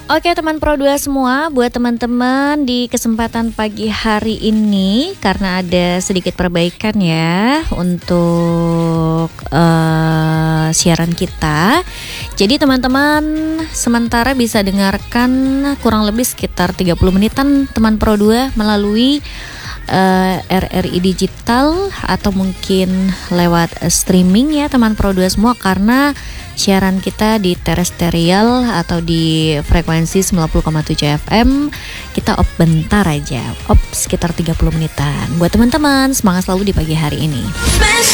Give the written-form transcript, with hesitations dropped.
Oke teman Pro 2 semua, buat teman-teman di kesempatan pagi hari ini, karena ada sedikit perbaikan ya untuk siaran kita. Jadi teman-teman sementara bisa dengarkan kurang lebih sekitar 30 menitan teman Pro 2 melalui RRI Digital atau mungkin lewat streaming ya teman Pro 2 semua, karena siaran kita di terestrial atau di frekuensi 90,7 FM kita off bentar aja, off sekitar 30 menitan. Buat teman-teman semangat selalu di pagi hari ini.